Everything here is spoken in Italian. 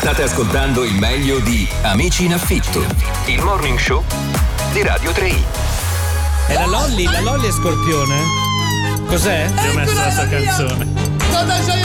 State ascoltando il meglio di Amici in affitto, il morning show di Radio 3i. È la Lolli è Scorpione? Cos'è? Ti ho messo la sua canzone.